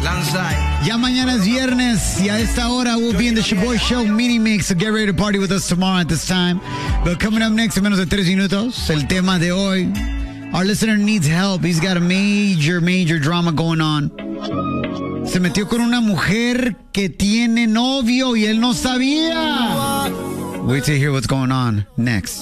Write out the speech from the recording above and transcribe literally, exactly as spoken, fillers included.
Ya mañana es viernes y a esta hora we'll be in the Shaboy Show mini mix, so get ready to party with us tomorrow at this time. But coming up next en menos de tres minutos, el tema de hoy. Our listener needs help. He's got a major, major drama going on. Se metió con una mujer que tiene novio y él no sabía. Wait to hear what's going on next.